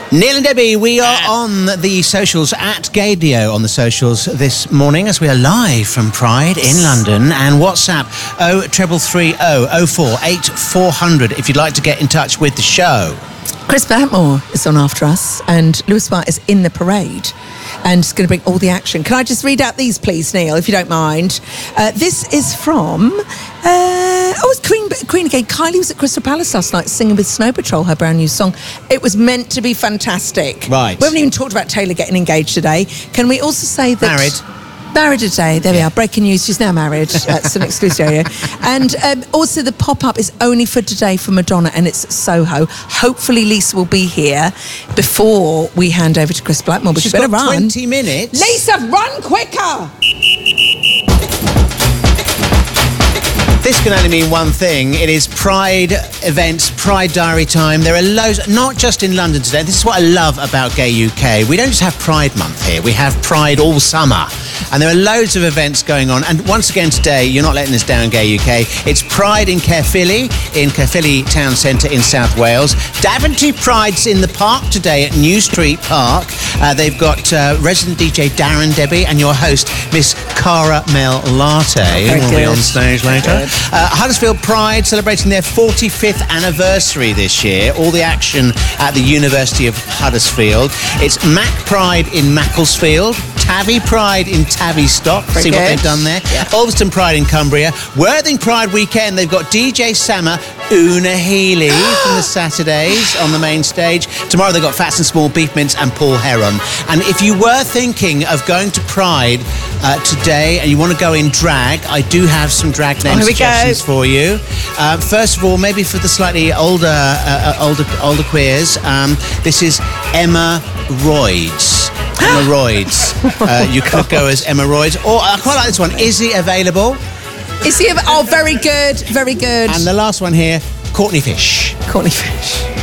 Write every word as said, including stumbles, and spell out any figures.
Neil and Debbie, we are on the socials at Gadio on the socials this morning as we are live from Pride in London, and WhatsApp oh treble three oh oh four eight four hundred if you'd like to get in touch with the show. Chris Blackmore is on after us, and Lewis White is in the parade and is going to bring all the action. Can I just read out these, please, Neil, if you don't mind? Uh, this is from... Uh, oh, it's Queen, Queen again. Kylie was at Crystal Palace last night singing with Snow Patrol, her brand new song. It was meant to be fantastic. Right. We haven't even talked about Taylor getting engaged today. Can we also say that... Married. Married today. There we are. Breaking news. She's now married. That's an exclusive area. And um, also the pop-up is only for today for Madonna, and it's Soho. Hopefully Lisa will be here before we hand over to Chris Blackmore. But She's better got run. twenty minutes. Lisa, run quicker! This can only mean one thing. It is Pride events, Pride Diary time. There are loads, not just in London today. This is what I love about Gay U K. We don't just have Pride Month here. We have Pride all summer. And there are loads of events going on. And once again today, you're not letting us down, Gay U K. It's Pride in Caerphilly, in Caerphilly Town Centre in South Wales. Daventry Pride's in the park today at New Street Park. Uh, they've got uh, resident D J Darren Debbie and your host, Miss Cara Mel Latte, who will be on stage later. Uh, Huddersfield Pride celebrating their forty-fifth anniversary this year. All the action at the University of Huddersfield. It's Mac Pride in Macclesfield, Tavy Pride in Tavistock. Very See good. what they've done there. Yeah. Ulverston Pride in Cumbria. Worthing Pride weekend. They've got D J Sammer, Una Healy from the Saturdays on the main stage. Tomorrow they've got Fats and Small, Beef Mince and Paul Heron. And if you were thinking of going to Pride uh, today and you want to go in drag, I do have some drag name Oh, here we suggestions go. for you. Uh, first of all, maybe for the slightly older uh, uh, older older queers, um, this is Emma Royds. Emma Royds. Uh, you could go as Emma Royds. Or I quite like this one. Is he available? Is he... Oh, very good. Very good. And the last one here, Courtney Fish. Courtney Fish.